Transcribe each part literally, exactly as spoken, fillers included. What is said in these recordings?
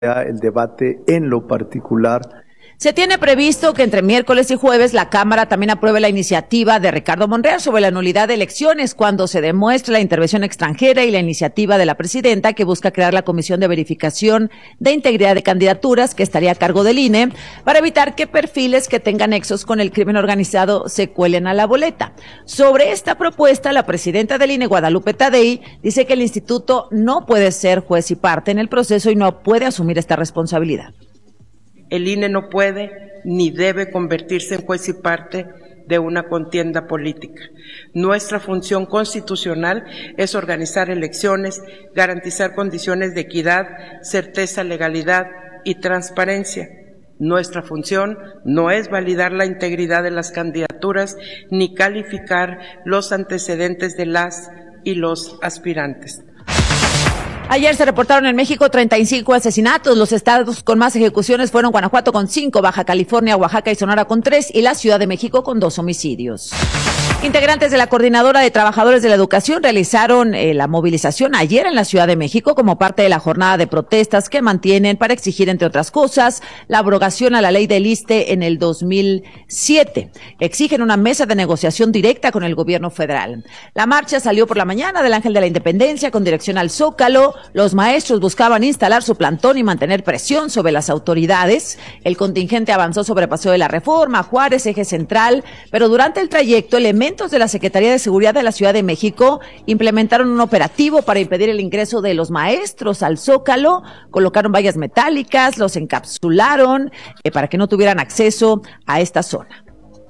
el debate en lo particular. Se tiene previsto que entre miércoles y jueves la Cámara también apruebe la iniciativa de Ricardo Monreal sobre la nulidad de elecciones cuando se demuestre la intervención extranjera y la iniciativa de la presidenta que busca crear la Comisión de Verificación de Integridad de Candidaturas que estaría a cargo del I N E para evitar que perfiles que tengan nexos con el crimen organizado se cuelen a la boleta. Sobre esta propuesta, la presidenta del I N E, Guadalupe Tadei, dice que el instituto no puede ser juez y parte en el proceso y no puede asumir esta responsabilidad. El I N E no puede ni debe convertirse en juez y parte de una contienda política. Nuestra función constitucional es organizar elecciones, garantizar condiciones de equidad, certeza, legalidad y transparencia. Nuestra función no es validar la integridad de las candidaturas ni calificar los antecedentes de las y los aspirantes. Ayer se reportaron en México treinta y cinco asesinatos. Los estados con más ejecuciones fueron Guanajuato con cinco, Baja California, Oaxaca y Sonora con tres y la Ciudad de México con dos homicidios. Integrantes de la Coordinadora de Trabajadores de la Educación realizaron eh, la movilización ayer en la Ciudad de México como parte de la jornada de protestas que mantienen para exigir, entre otras cosas, la abrogación a la ley del ISSSTE en el dos mil siete. Exigen una mesa de negociación directa con el gobierno federal. La marcha salió por la mañana del Ángel de la Independencia con dirección al Zócalo. Los maestros buscaban instalar su plantón y mantener presión sobre las autoridades. El contingente avanzó sobre Paseo de la Reforma, Juárez, Eje Central, pero durante el trayecto, elementos de la Secretaría de Seguridad de la Ciudad de México implementaron un operativo para impedir el ingreso de los maestros al Zócalo, colocaron vallas metálicas, los encapsularon eh, para que no tuvieran acceso a esta zona.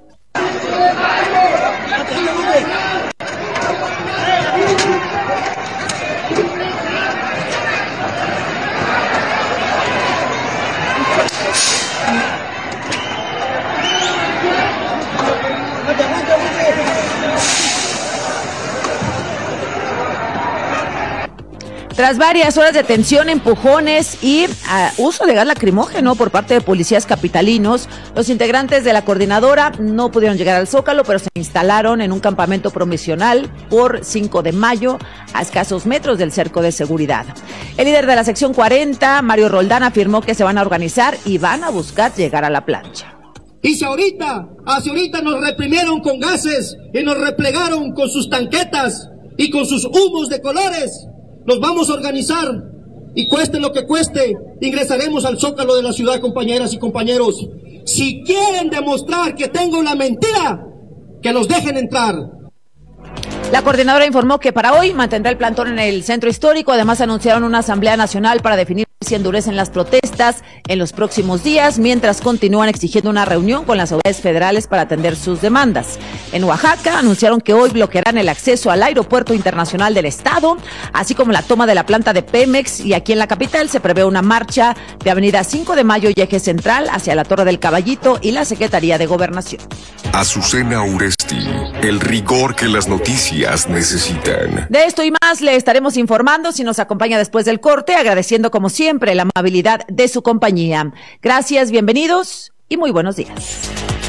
Tras varias horas de tensión, empujones y uh, uso de gas lacrimógeno por parte de policías capitalinos, los integrantes de la coordinadora no pudieron llegar al Zócalo, pero se instalaron en un campamento provisional por cinco de mayo, a escasos metros del cerco de seguridad. El líder de la sección cuarenta, Mario Roldán, afirmó que se van a organizar y van a buscar llegar a la plancha. Y si ahorita, hacia ahorita nos reprimieron con gases y nos replegaron con sus tanquetas y con sus humos de colores, nos vamos a organizar y cueste lo que cueste, ingresaremos al Zócalo de la ciudad, compañeras y compañeros. Si quieren demostrar que tengo la mentira, que nos dejen entrar. La coordinadora informó que para hoy mantendrá el plantón en el centro histórico. Además, anunciaron una asamblea nacional para definir si endurecen las protestas en los próximos días, mientras continúan exigiendo una reunión con las autoridades federales para atender sus demandas. En Oaxaca anunciaron que hoy bloquearán el acceso al aeropuerto internacional del estado, así como la toma de la planta de Pemex, y aquí en la capital se prevé una marcha de Avenida cinco de mayo y Eje Central hacia la Torre del Caballito y la Secretaría de Gobernación. Azucena Uresti, el rigor que las noticias necesitan. De esto y más le estaremos informando si nos acompaña después del corte, agradeciendo como siempre la amabilidad de su compañía. Gracias, bienvenidos y muy buenos días.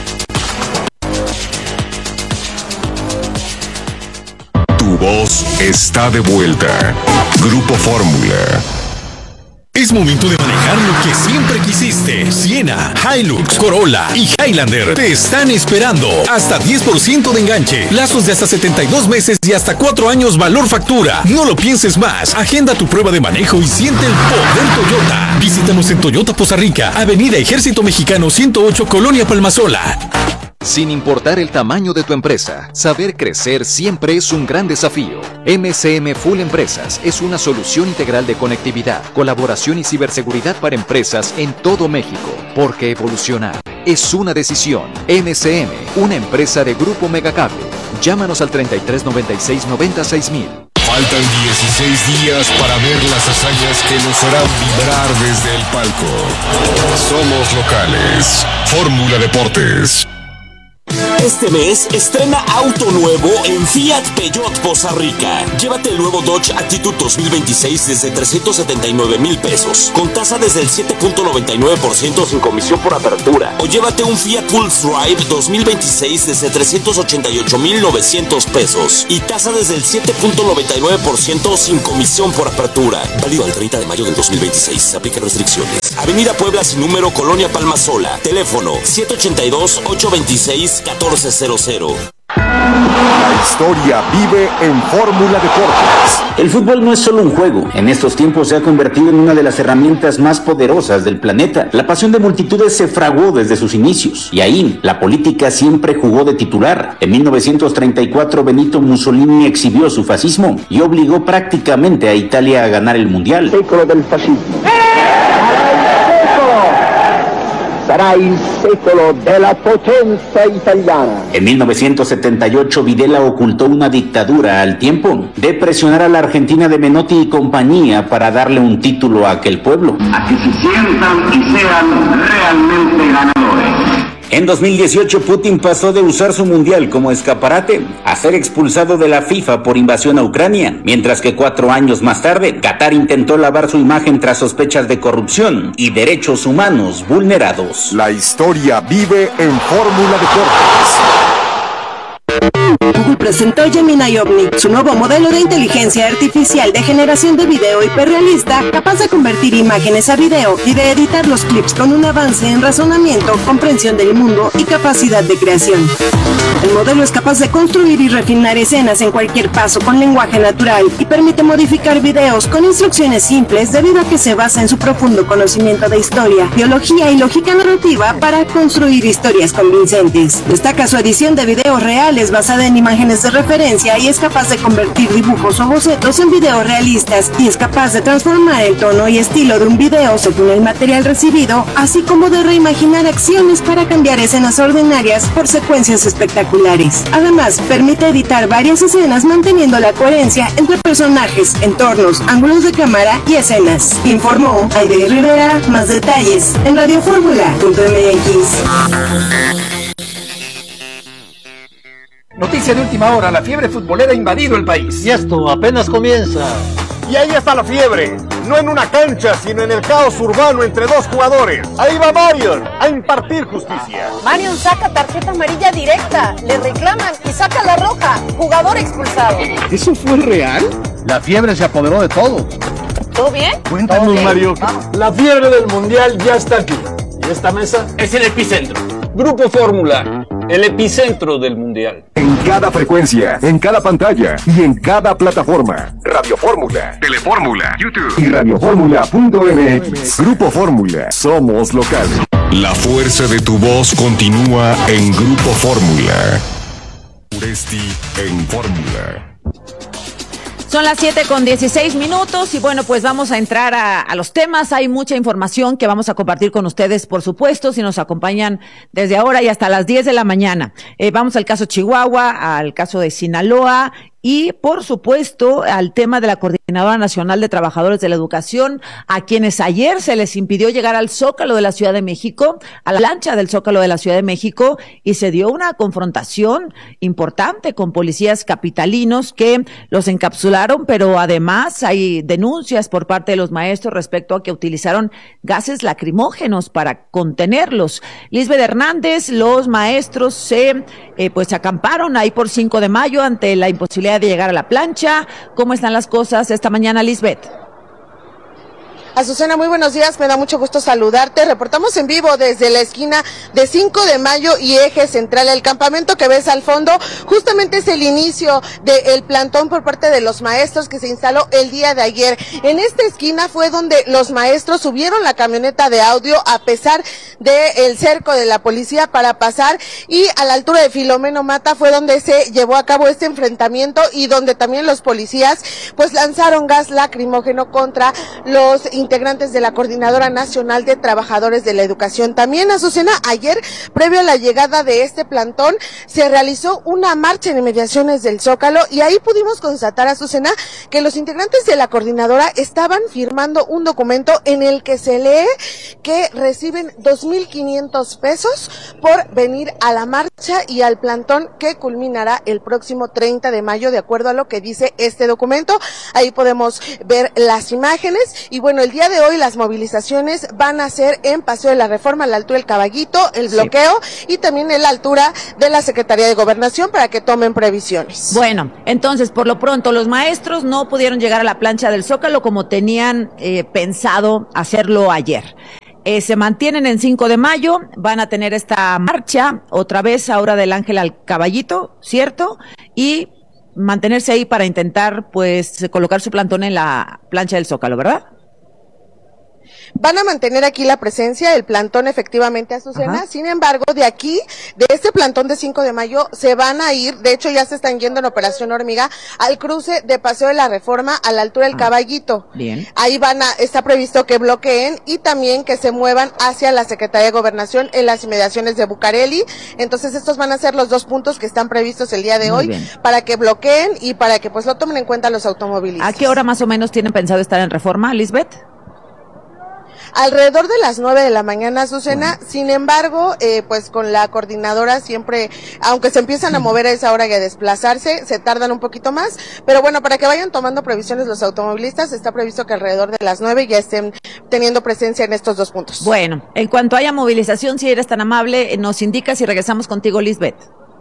Tu voz está de vuelta. Grupo Fórmula. Es momento de manejar lo que siempre quisiste. Siena, Hilux, Corolla y Highlander te están esperando. Hasta diez por ciento de enganche, plazos de hasta setenta y dos meses y hasta cuatro años valor factura. No lo pienses más. Agenda tu prueba de manejo y siente el poder Toyota. Visítanos en Toyota Poza Rica, Avenida Ejército Mexicano ciento ocho, Colonia Palmasola. Sin importar el tamaño de tu empresa, saber crecer siempre es un gran desafío. M C M Full Empresas es una solución integral de conectividad, colaboración y ciberseguridad para empresas en todo México. Porque evolucionar es una decisión. M C M, una empresa de Grupo Megacable. Llámanos al treinta y tres noventa y seis noventa y seis mil. Faltan dieciséis días para ver las hazañas que nos harán vibrar desde el palco. Somos locales. Fórmula Deportes. Este mes estrena auto nuevo en Fiat Peugeot Poza Rica. Llévate el nuevo Dodge Attitude dos mil veintiséis desde trescientos setenta y nueve mil pesos, con tasa desde el siete punto noventa y nueve por ciento sin comisión por apertura. O llévate un Fiat Pulse Drive dos mil veintiséis desde trescientos ochenta y ocho mil novecientos pesos y tasa desde el siete punto noventa y nueve por ciento sin comisión por apertura. Válido al treinta de mayo del dos mil veintiséis. Se aplican restricciones. Avenida Puebla sin número, Colonia Palma Sola. Teléfono siete ocho dos, ocho dos seis, uno cuatro cero cero. La historia vive en Fórmula Deportes. El fútbol no es solo un juego. En estos tiempos se ha convertido en una de las herramientas más poderosas del planeta. La pasión de multitudes se fraguó desde sus inicios. Y ahí, la política siempre jugó de titular. En mil novecientos treinta y cuatro, Benito Mussolini exhibió su fascismo y obligó prácticamente a Italia a ganar el Mundial. Secolo del fascismo. Sarà il secolo della potenza italiana. En mil novecientos setenta y ocho, Videla ocultó una dictadura al tiempo de presionar a la Argentina de Menotti y compañía para darle un título a aquel pueblo. A que se sientan y sean realmente ganadores. En dos mil dieciocho, Putin pasó de usar su mundial como escaparate a ser expulsado de la FIFA por invasión a Ucrania, mientras que cuatro años más tarde, Qatar intentó lavar su imagen tras sospechas de corrupción y derechos humanos vulnerados. La historia vive en Fórmula Deportes. Google presentó Gemini Omni, su nuevo modelo de inteligencia artificial de generación de video hiperrealista, capaz de convertir imágenes a video y de editar los clips con un avance en razonamiento, comprensión del mundo y capacidad de creación. El modelo es capaz de construir y refinar escenas en cualquier paso con lenguaje natural y permite modificar videos con instrucciones simples debido a que se basa en su profundo conocimiento de historia, biología y lógica narrativa para construir historias convincentes. Destaca su edición de videos reales basada en imágenes de referencia y es capaz de convertir dibujos o bocetos en videos realistas y es capaz de transformar el tono y estilo de un video según el material recibido, así como de reimaginar acciones para cambiar escenas ordinarias por secuencias espectaculares. Además, permite editar varias escenas manteniendo la coherencia entre personajes, entornos, ángulos de cámara y escenas. Informó Aide Rivera. Más detalles en radio fórmula punto m x. Noticia de última hora, la fiebre futbolera ha invadido el país. Y esto apenas comienza. Y ahí está la fiebre, no en una cancha, sino en el caos urbano entre dos jugadores. Ahí va Marion a impartir justicia. Marion saca tarjeta amarilla directa, le reclaman y saca la roja, jugador expulsado. ¿Eso fue real? La fiebre se apoderó de todo. ¿Todo bien? Cuéntanos, ¿Todo bien? Mario. Vamos. La fiebre del mundial ya está aquí. Y esta mesa es el epicentro. Grupo Fórmula, el epicentro del mundial. En cada frecuencia, en cada pantalla y en cada plataforma. Radio Fórmula, Telefórmula, YouTube y radio fórmula punto m x. Grupo Fórmula, somos locales. La fuerza de tu voz continúa en Grupo Fórmula. Uresti en Fórmula. Son las siete con dieciséis minutos y bueno, pues vamos a entrar a, a los temas. Hay mucha información que vamos a compartir con ustedes, por supuesto, si nos acompañan desde ahora y hasta las diez de la mañana. Eh, vamos al caso Chihuahua, al caso de Sinaloa y, por supuesto, al tema de la Coordinadora Nacional de Trabajadores de la Educación, a quienes ayer se les impidió llegar al Zócalo de la Ciudad de México, a la lancha del Zócalo de la Ciudad de México, y se dio una confrontación importante con policías capitalinos que los encapsularon, pero además hay denuncias por parte de los maestros respecto a que utilizaron gases lacrimógenos para contenerlos. Lisbeth Hernández, los maestros se eh, pues acamparon ahí por cinco de mayo ante la imposibilidad de llegar a la plancha. ¿Cómo están las cosas esta mañana, Lisbeth? Azucena, muy buenos días, me da mucho gusto saludarte. Reportamos en vivo desde la esquina de cinco de mayo y Eje Central. El campamento que ves al fondo justamente es el inicio del plantón por parte de los maestros que se instaló el día de ayer. En esta esquina fue donde los maestros subieron la camioneta de audio a pesar del cerco de la policía para pasar, y a la altura de Filomeno Mata fue donde se llevó a cabo este enfrentamiento y donde también los policías pues lanzaron gas lacrimógeno contra los integrantes de la Coordinadora Nacional de Trabajadores de la Educación. También, Azucena, ayer, previo a la llegada de este plantón, se realizó una marcha en inmediaciones del Zócalo y ahí pudimos constatar, Azucena, que los integrantes de la Coordinadora estaban firmando un documento en el que se lee que reciben dos mil quinientos pesos por venir a la marcha y al plantón que culminará el próximo treinta de mayo, de acuerdo a lo que dice este documento. Ahí podemos ver las imágenes y bueno, el día de hoy las movilizaciones van a ser en Paseo de la Reforma, a la altura del Caballito, el bloqueo sí. y también en la altura de la Secretaría de Gobernación para que tomen previsiones. Bueno, entonces por lo pronto los maestros no pudieron llegar a la plancha del Zócalo como tenían eh, pensado hacerlo ayer. Eh, se mantienen en cinco de mayo, van a tener esta marcha otra vez ahora del Ángel al Caballito, ¿cierto? Y mantenerse ahí para intentar pues colocar su plantón en la plancha del Zócalo, ¿verdad? Van a mantener aquí la presencia, el plantón efectivamente, Azucena. Ajá. Sin embargo, de aquí, de este plantón de cinco de mayo, se van a ir, de hecho ya se están yendo en Operación Hormiga, al cruce de Paseo de la Reforma a la altura del ah, Caballito. Bien. Ahí van a, está previsto que bloqueen y también que se muevan hacia la Secretaría de Gobernación en las inmediaciones de Bucareli. Entonces estos van a ser los dos puntos que están previstos el día de Muy hoy bien. para que bloqueen y para que pues lo tomen en cuenta los automovilistas. ¿A qué hora más o menos tienen pensado estar en Reforma, Lisbeth? Alrededor de las nueve de la mañana, Azucena. Bueno. Sin embargo, eh, pues con la coordinadora siempre, aunque se empiezan a mover a esa hora y a desplazarse, se tardan un poquito más. Pero bueno, para que vayan tomando previsiones los automovilistas, está previsto que alrededor de las nueve ya estén teniendo presencia en estos dos puntos. Bueno, en cuanto haya movilización, si eres tan amable, nos indicas y regresamos contigo, Lisbeth.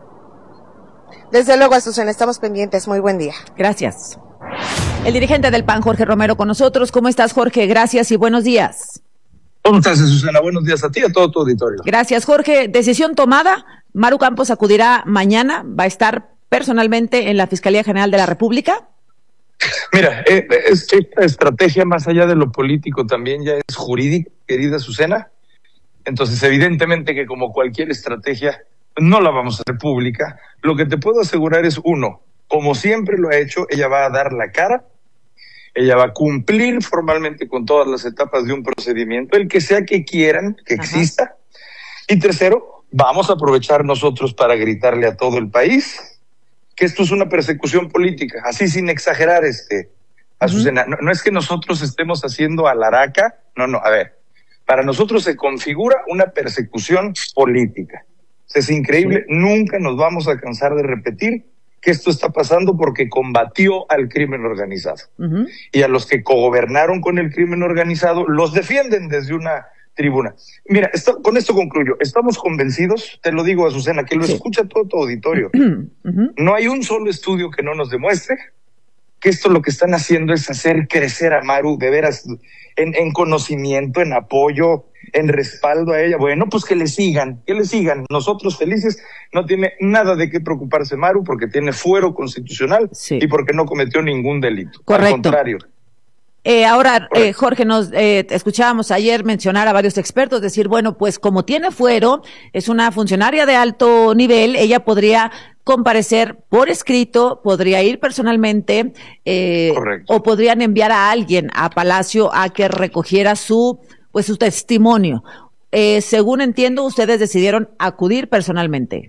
Desde luego, Azucena, estamos pendientes. Muy buen día. Gracias. El dirigente del P A N, Jorge Romero, con nosotros. ¿Cómo estás, Jorge? Gracias y buenos días. ¿Cómo estás, Susana? Buenos días a ti y a todo tu auditorio. Gracias, Jorge. Decisión tomada. Maru Campos acudirá mañana. ¿Va a estar personalmente en la Fiscalía General de la República? Mira, eh, esta estrategia, más allá de lo político, también ya es jurídica, querida Susana. Entonces, evidentemente que como cualquier estrategia, no la vamos a hacer pública. Lo que te puedo asegurar es, uno, como siempre lo ha hecho, ella va a dar la cara. Ella va a cumplir formalmente con todas las etapas de un procedimiento, el que sea que quieran que Ajá. exista. Y tercero, vamos a aprovechar nosotros para gritarle a todo el país que esto es una persecución política, así sin exagerar, este, Azucena. No, no es que nosotros estemos haciendo alaraca, no, no, a ver, para nosotros se configura una persecución política. Es increíble, sí. Nunca nos vamos a cansar de repetir que esto está pasando porque combatió al crimen organizado. Uh-huh. Y a los que cogobernaron con el crimen organizado los defienden desde una tribuna. Mira, esto, con esto concluyo. Estamos convencidos, te lo digo, Azucena, que lo sí. escucha todo tu auditorio. Uh-huh. No hay un solo estudio que no nos demuestre que esto lo que están haciendo es hacer crecer a Maru de veras en, en conocimiento, en apoyo, en respaldo a ella. Bueno, pues que le sigan, que le sigan. Nosotros felices, no tiene nada de qué preocuparse Maru porque tiene fuero constitucional sí. y porque no cometió ningún delito. Correcto. Al contrario. Eh, ahora, eh, Jorge, nos eh, escuchábamos ayer mencionar a varios expertos, decir, bueno, pues como tiene fuero, es una funcionaria de alto nivel, ella podría comparecer por escrito, podría ir personalmente, eh, o podrían enviar a alguien a Palacio a que recogiera su, pues su testimonio. Eh, según entiendo, ustedes decidieron acudir personalmente.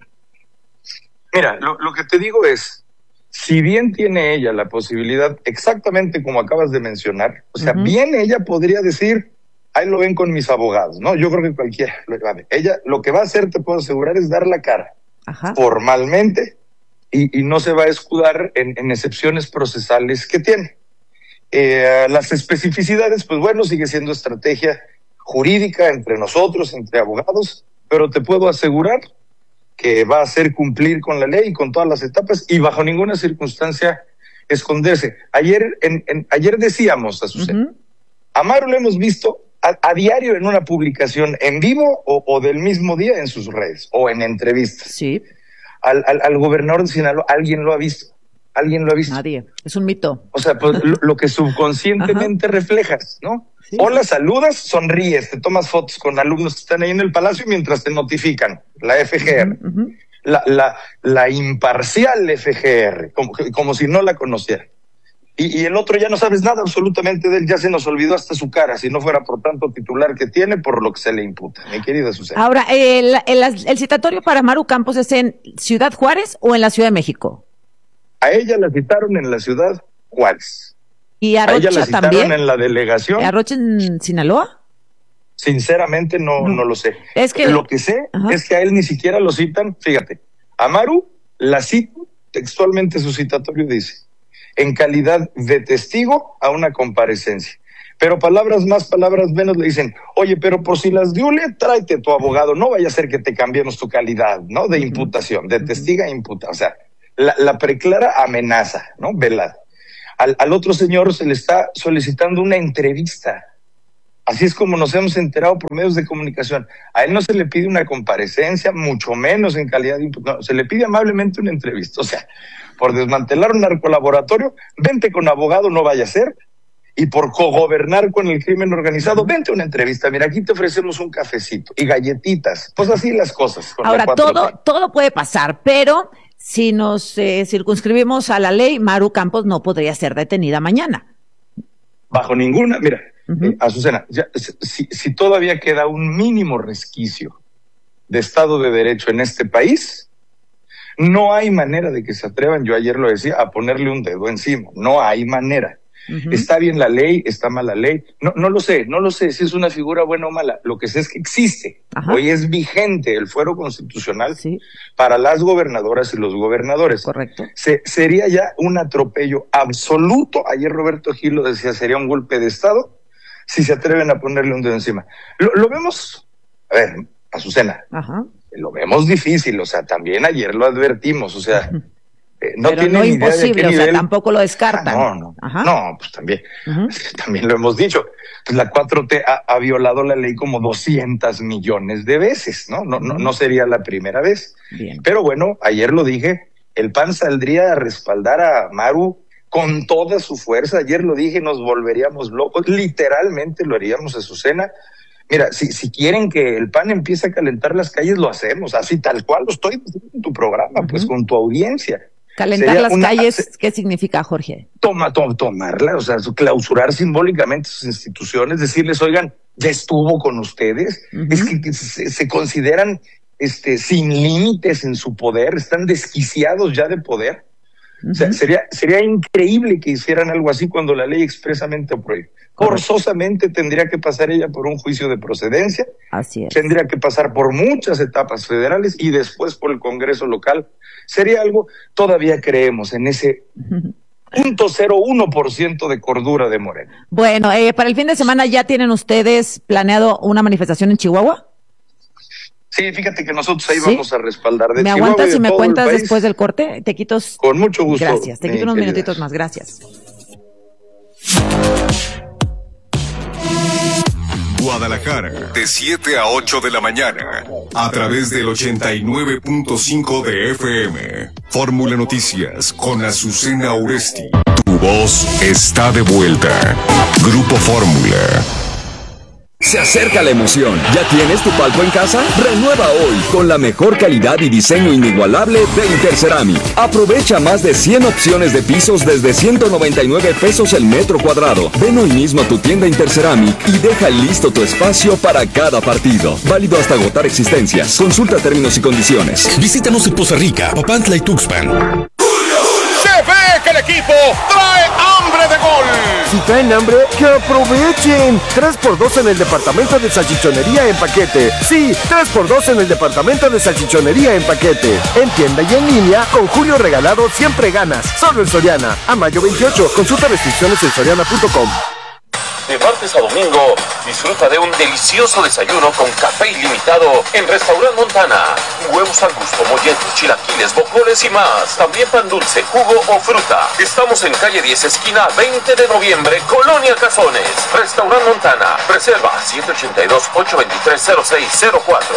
Mira, lo, lo que te digo es, si bien tiene ella la posibilidad, exactamente como acabas de mencionar, o sea, uh-huh. bien ella podría decir, ahí lo ven con mis abogados, ¿no? Yo creo que cualquiera, ella lo que va a hacer, te puedo asegurar, es dar la cara. Ajá. Formalmente y, y no se va a escudar en, en excepciones procesales que tiene. Eh, las especificidades, pues bueno, sigue siendo estrategia jurídica entre nosotros, entre abogados, pero te puedo asegurar que va a hacer cumplir con la ley y con todas las etapas y bajo ninguna circunstancia esconderse. Ayer, en, en, ayer decíamos, Azucena, uh-huh. a Maru lo hemos visto A, a diario en una publicación en vivo o, o del mismo día en sus redes o en entrevistas. Sí. Al, al, al gobernador de Sinaloa, ¿alguien lo ha visto? ¿Alguien lo ha visto? Nadie. Es un mito. O sea, pues lo, lo que subconscientemente reflejas, ¿no? Sí. Hola, saludas, sonríes, te tomas fotos con alumnos que están ahí en el palacio mientras te notifican. La F G R. Uh-huh, uh-huh. La, la, la imparcial F G R, como, como si no la conociera. Y, y el otro ya no sabes nada absolutamente de él, ya se nos olvidó hasta su cara, si no fuera por tanto titular que tiene, por lo que se le imputa, mi querida Susana. Ahora, el, el, el citatorio para Maru Campos es en Ciudad Juárez o en la Ciudad de México? A ella la citaron en la Ciudad Juárez. ¿Y a Rocha ella la citaron también? En la delegación. ¿A Rocha en Sinaloa? Sinceramente no, no, no lo sé. Es que lo que sé Ajá. es que a él ni siquiera lo citan. Fíjate, a Maru la cita textualmente, su citatorio dice, en calidad de testigo a una comparecencia. Pero palabras más, palabras menos le dicen, oye, pero por si las diule, tráete tu abogado, no vaya a ser que te cambiemos tu calidad, ¿no? De imputación, de testiga a imputa. O sea, la, la preclara amenaza, ¿no? Velada. Al, al otro señor se le está solicitando una entrevista. Así es como nos hemos enterado por medios de comunicación. A él no se le pide una comparecencia, mucho menos en calidad de imputado. No, se le pide amablemente una entrevista. O sea, por desmantelar un narcolaboratorio, vente con abogado, no vaya a ser. Y por cogobernar con el crimen organizado, vente a una entrevista. Mira, aquí te ofrecemos un cafecito y galletitas. Pues así las cosas. Con Ahora, todo, todo puede pasar, pero si nos eh, circunscribimos a la ley, Maru Campos no podría ser detenida mañana. Bajo ninguna, mira, uh-huh. eh, Azucena, ya, si, si todavía queda un mínimo resquicio de Estado de Derecho en este país, no hay manera de que se atrevan, yo ayer lo decía, a ponerle un dedo encima. No hay manera. Uh-huh. Está bien la ley, está mal la ley, no, no lo sé, no lo sé si es una figura buena o mala, lo que sé es que existe. Ajá. Hoy es vigente el fuero constitucional sí. para las gobernadoras y los gobernadores. Correcto. Se, sería ya un atropello absoluto, ayer Roberto Gil lo decía, sería un golpe de Estado si se atreven a ponerle un dedo encima. Lo, lo vemos, a ver, Azucena, Ajá. lo vemos difícil, o sea, también ayer lo advertimos, o sea... Uh-huh. Eh, no Pero tiene no ni imposible, idea de qué o sea, nivel... tampoco lo descartan. Ah, no, no, Ajá. no, pues también, uh-huh. también lo hemos dicho. Pues la cuatro T ha, ha violado la ley como doscientos millones de veces, ¿no? No, uh-huh. no, no sería la primera vez. Bien. Pero bueno, ayer lo dije, el P A N saldría a respaldar a Maru con toda su fuerza. Ayer lo dije, nos volveríamos locos, literalmente lo haríamos, Azucena. Mira, si, si quieren que el P A N empiece a calentar las calles, lo hacemos, así tal cual lo estoy diciendo en tu programa, uh-huh. pues con tu audiencia. Calentar Sería las una, calles, ¿qué significa, Jorge? Toma, toma, tomarla, o sea, clausurar simbólicamente sus instituciones, decirles, oigan, ya estuvo con ustedes, uh-huh. es que, que se, se consideran este, sin límites en su poder, están desquiciados ya de poder. Uh-huh. O sea, sería, sería increíble que hicieran algo así cuando la ley expresamente lo prohíbe. Forzosamente tendría que pasar ella por un juicio de procedencia. Así es. Tendría que pasar por muchas etapas federales y después por el Congreso local. Sería algo, todavía creemos en ese cero punto cero uno por ciento de cordura de Morena. Bueno, eh, para el fin de semana ya tienen ustedes planeado una manifestación en Chihuahua. Sí, fíjate que nosotros ahí ¿Sí? vamos a respaldar de ¿Me Chihuahua aguantas de si me todo cuentas el país. Después del corte? Te quito. Con mucho gusto. Gracias, te quito unos querida. minutitos más, gracias. Guadalajara, de siete a ocho de la mañana, a través del ochenta y nueve punto cinco de F M. Fórmula Noticias con Azucena Oresti. Tu voz está de vuelta. Grupo Fórmula. Se acerca la emoción. ¿Ya tienes tu palco en casa? Renueva hoy con la mejor calidad y diseño inigualable de Interceramic. Aprovecha más de cien opciones de pisos desde ciento noventa y nueve pesos el metro cuadrado. Ven hoy mismo a tu tienda Interceramic y deja listo tu espacio para cada partido. Válido hasta agotar existencias. Consulta términos y condiciones. Visítanos en Poza Rica, Papantla y Tuxpan. Se ve que el equipo trae hambre de gol. Si traen hambre, que aprovechen. tres por dos en el departamento de salchichonería en paquete. Sí, tres por dos en el departamento de salchichonería en paquete. En tienda y en línea, con Julio Regalado siempre ganas. Solo en Soriana. A mayo veintiocho. Consulta restricciones en soriana punto com. De martes a domingo, disfruta de un delicioso desayuno con café ilimitado en Restaurant Montana. Huevos al gusto, molletes, chilaquiles, bocoles y más. También pan dulce, jugo o fruta. Estamos en calle diez, esquina veinte de noviembre, Colonia Cazones. Restaurant Montana. Reserva siete ocho dos, ocho dos tres, cero seis cero cuatro.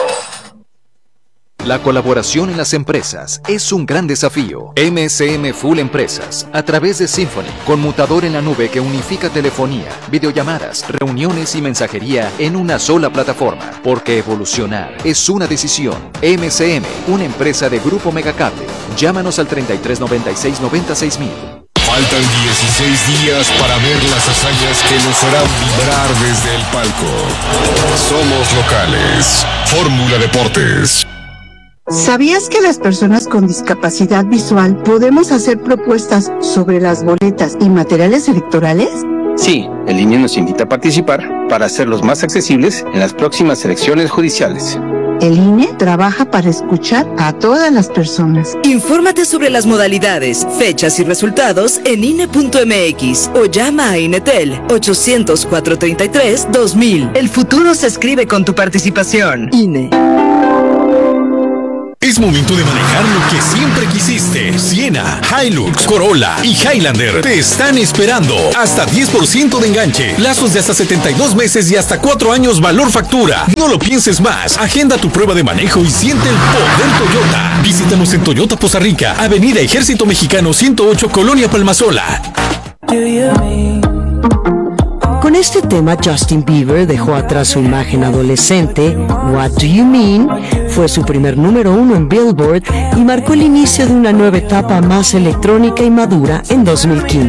La colaboración en las empresas es un gran desafío. M S M Full Empresas, a través de Symphony, conmutador en la nube que unifica telefonía, videollamadas, reuniones y mensajería en una sola plataforma. Porque evolucionar es una decisión. M S M, una empresa de Grupo Megacable. Llámanos al treinta y tres noventa y seis noventa y seis mil. Faltan dieciséis días para ver las hazañas que nos harán vibrar desde el palco. Somos locales. Fórmula Deportes. ¿Sabías que las personas con discapacidad visual podemos hacer propuestas sobre las boletas y materiales electorales? Sí, el I N E nos invita a participar para hacerlos más accesibles en las próximas elecciones judiciales. El I N E trabaja para escuchar a todas las personas. Infórmate sobre las modalidades, fechas y resultados en I N E punto M X o llama a Inetel ochocientos, cuatrocientos treinta y tres, dos mil. El futuro se escribe con tu participación. I N E. Es momento de manejar lo que siempre quisiste. Siena, Hilux, Corolla y Highlander te están esperando. Hasta diez por ciento de enganche, plazos de hasta setenta y dos meses y hasta cuatro años valor factura. No lo pienses más. Agenda tu prueba de manejo y siente el poder Toyota. Visítanos en Toyota Poza Rica, Avenida Ejército Mexicano ciento ocho, Colonia Palmasola. Con este tema, Justin Bieber dejó atrás su imagen adolescente. What Do You Mean fue su primer número uno en Billboard y marcó el inicio de una nueva etapa más electrónica y madura en dos mil quince.